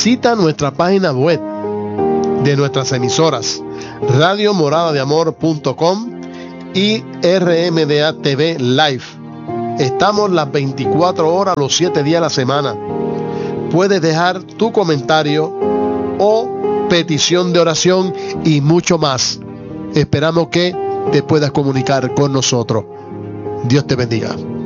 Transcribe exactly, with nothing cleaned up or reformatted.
visita nuestra página web de nuestras emisoras radio morada de amor punto com y R M D A T V Live. Estamos las veinticuatro horas, los siete días de la semana. Puedes dejar tu comentario o petición de oración y mucho más. Esperamos que te puedas comunicar con nosotros. Dios te bendiga.